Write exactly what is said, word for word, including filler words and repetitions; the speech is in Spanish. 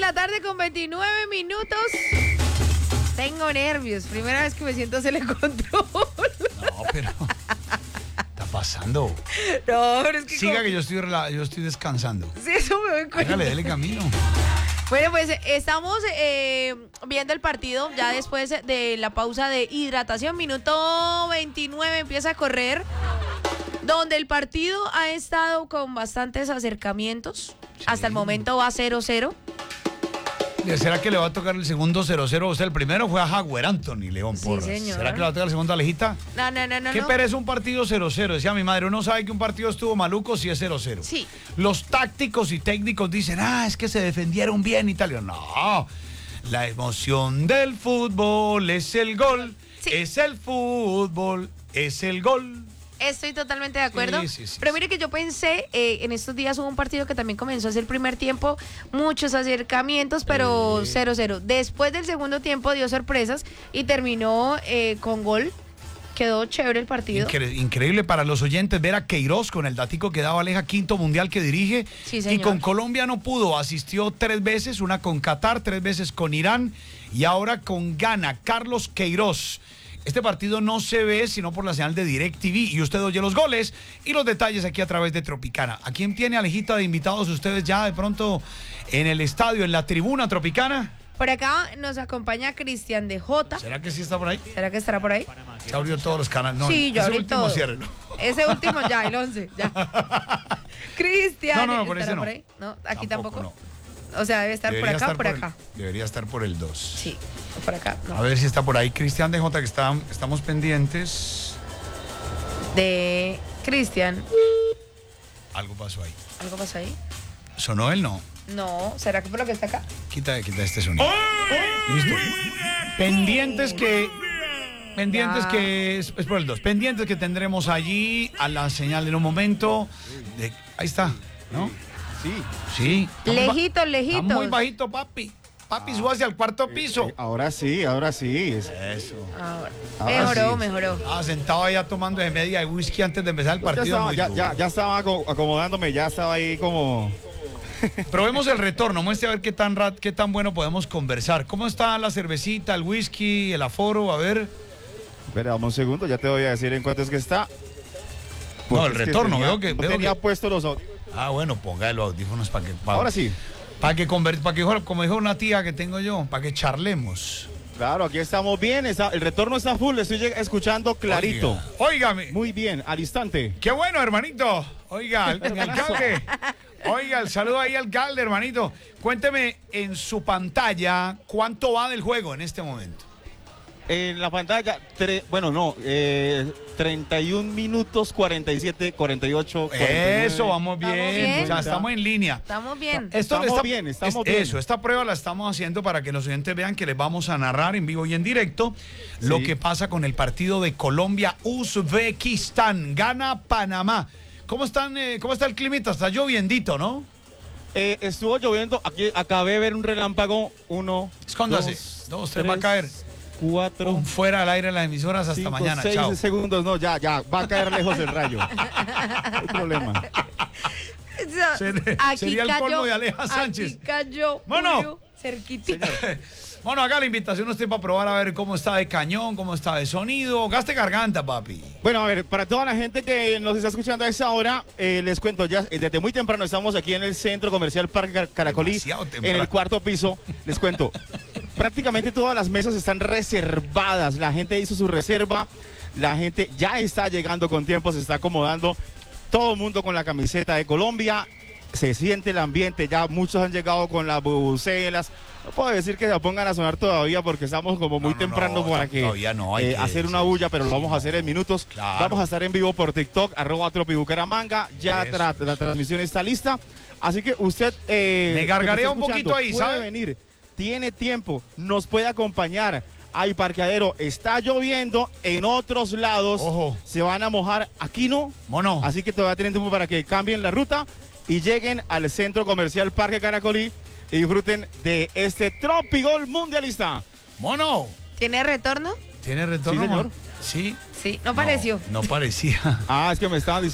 la tarde con veintinueve minutos. Tengo nervios. Primera vez que me siento a hacer el control. No, pero... está pasando. No, pero es que... Siga como... que yo estoy, yo estoy descansando. Sí, eso me doy cuenta. Hágale, dele camino. Bueno, pues estamos eh, viendo el partido ya después de la pausa de hidratación. Minuto veintinueve empieza a correr, donde el partido ha estado con bastantes acercamientos. Sí. Hasta el momento va cero cero. ¿Será que le va a tocar el segundo cero cero? O sea, el primero fue a Jaguar Anthony León Porras. Sí, señor. ¿Será que le va a tocar el segundo a Alejita? No, no, no, no. ¿Qué no. pereza un partido cero cero? Decía mi madre, uno sabe que un partido estuvo maluco si es cero cero. Sí. Los tácticos y técnicos dicen, ah, es que se defendieron bien y tal. No, la emoción del fútbol es el gol, sí. Es el fútbol, es el gol. Estoy totalmente de acuerdo. Sí, sí, sí, pero mire que yo pensé, eh, en estos días hubo un partido que también comenzó a ser el primer tiempo, muchos acercamientos, pero cero cero. Después del segundo tiempo dio sorpresas y terminó eh, con gol. Quedó chévere el partido. Incre- increíble para los oyentes ver a Queiroz con el datico que daba Aleja, quinto mundial que dirige. Sí, señor. Y con Colombia no pudo. Asistió tres veces, una con Qatar, tres veces con Irán y ahora con Ghana. Carlos Queiroz. Este partido no se ve sino por la señal de DirecTV y usted oye los goles y los detalles aquí a través de Tropicana. ¿A quién tiene, Alejita, de invitados ustedes ya de pronto en el estadio, en la tribuna Tropicana? Por acá nos acompaña Cristian de Jota. ¿Será que sí está por ahí? ¿Será que estará por ahí? Se abrió todos los canales. No, sí, yo ese abrí último todo. cierre, ¿no? Ese último ya, el once, ya. Cristian, no, no, no, por ¿estará ese no. por ahí? No, aquí tampoco. tampoco no. O sea, debe estar Debería por acá o estar por por acá. El, debería estar por el dos. Sí, por acá. No. A ver si está por ahí Cristian de Jota, que está, estamos pendientes. De Cristian. Algo pasó ahí. ¿Algo pasó ahí? ¿Sonó él? No. No, ¿será que por lo que está acá? Quita, quita este sonido. ¿Listo? Pendientes que... Pendientes ya. que... Es, es por el dos. Pendientes que tendremos allí a la señal en un momento. De, ahí está, ¿no? Sí. Sí. Lejito, lejito. Está muy bajito, papi. Papi, ah, suba hacia el cuarto piso. Eh, eh, ahora sí, ahora sí. Es... Eso. Ahora. Ahora Mejoró, sí. mejoró. Ah, sentado allá tomando de media de whisky antes de empezar el partido. Ya estaba, muy ya, duro. ya, ya estaba acomodándome, ya estaba ahí como... Probemos el retorno, muestre a ver qué tan, rat, qué tan bueno podemos conversar. ¿Cómo está la cervecita, el whisky, el aforo? A ver. Espera, dame un segundo, ya te voy a decir en cuánto es que está. No, el es que retorno, tenía, veo que... no Veo tenía que... puesto los... Ah, bueno, ponga los audífonos para que... Pa, Ahora sí. Para que, conver, pa que, como dijo una tía que tengo yo, para que charlemos. Claro, aquí estamos bien, está, el retorno está full, le estoy escuchando clarito. Oiga, óigame. Muy bien, al instante. Qué bueno, hermanito. Oiga, el, el alcalde. Oiga, el saludo ahí al alcalde, hermanito. Cuénteme en su pantalla cuánto va del juego en este momento. En la pantalla, tre, bueno, no, eh, treinta y un minutos, cuarenta y siete, cuarenta y ocho. cuarenta y nueve. Eso, vamos bien. Estamos bien. O sea, estamos en línea. Estamos bien. Esto Estamos está, bien, estamos es, bien. Eso, esta prueba la estamos haciendo para que los oyentes vean que les vamos a narrar en vivo y en directo sí. lo que pasa con el partido de Colombia-Uzbekistán. Gana Panamá. ¿Cómo están? Eh, ¿Cómo está el climita? Está lloviendito, ¿no? Eh, estuvo lloviendo, aquí acabé de ver un relámpago, uno, Escóndase. dos, Dos, tres, va a caer. Cuatro, Pum, fuera al aire las emisoras hasta cinco, mañana. seis Chao. segundos, no, ya, ya, va a caer lejos el rayo. No hay problema. Sería- Aquí sería el cayó, colmo de Aleja Sánchez. Aquí cayó. Mono. Julio, cerquitita. Bueno, acá la invitación a usted para probar a ver cómo está de cañón, cómo está de sonido. Gaste garganta, papi. Bueno, a ver, para toda la gente que nos está escuchando a esta hora, eh, les cuento, ya eh, desde muy temprano estamos aquí en el Centro Comercial Parque Car- Caracolí, Demasiado en temprano. el cuarto piso. Les cuento, prácticamente todas las mesas están reservadas. La gente hizo su reserva, la gente ya está llegando con tiempo, se está acomodando. Todo el mundo con la camiseta de Colombia. Se siente el ambiente, ya muchos han llegado con las bubucelas. No puedo decir que se pongan a sonar todavía porque estamos como muy No, no, temprano no, para que, todavía no, hay eh, que- hacer una bulla, pero lo vamos a hacer en minutos. Claro. Vamos a estar en vivo por TikTok, arroba tropibucaramanga. Ya Eso. tra- la transmisión está lista. Así que usted... Eh, Me gargarea que está un poquito escuchando, ahí, puede ¿sabe? venir, tiene tiempo, nos puede acompañar. Hay parqueadero, está lloviendo, en otros lados Ojo. se van a mojar, aquí no. Mono. Así que todavía tienen tiempo para que cambien la ruta y lleguen al Centro Comercial Parque Caracolí y disfruten de este Tropigol mundialista. Mono. ¿Tiene retorno? ¿Tiene retorno? Sí, señor. Sí. Sí, no pareció. No, no parecía. Ah, es que me estaban diciendo.